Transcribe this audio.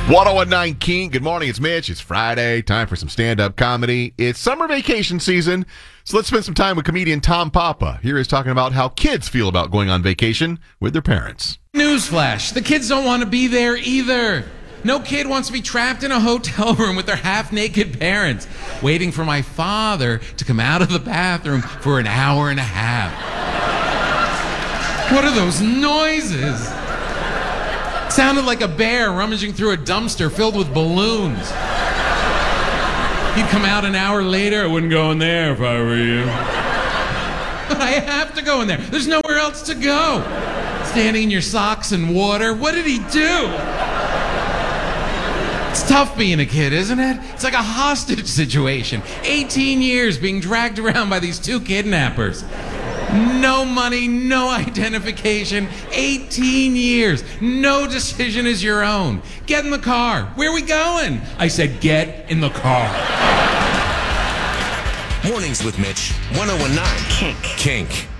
1019 King. Good morning. It's Mitch. It's Friday. Time for some stand-up comedy. It's summer vacation season, so let's spend some time with comedian Tom Papa. Here he's talking about how kids feel about going on vacation with their parents. Newsflash, the kids don't want to be there either. No kid wants to be trapped in a hotel room with their half-naked parents, waiting for my father to come out of the bathroom for an hour and a half. What are those noises? Sounded like a bear rummaging through a dumpster filled with balloons. He'd come out an hour later. I wouldn't go in there if I were you. But I have to go in there. There's nowhere else to go. Standing in your socks and water. What did he do? It's tough being a kid, isn't it? It's like a hostage situation. 18 years being dragged around by these two kidnappers. No money, no identification, 18 years. No decision is your own. Get in the car. Where are we going? I said, get in the car. Mornings with Mitch, 1019 Kink.